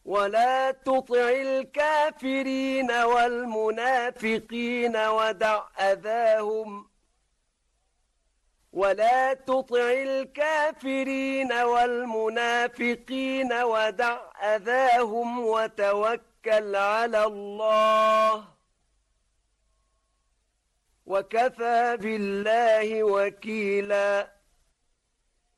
ولا تطع الكافرين والمنافقين ودع أذاهم ولا تطع الكافرين والمنافقين ودع أذاهم وتوكل على الله وكفى بالله وكيلا.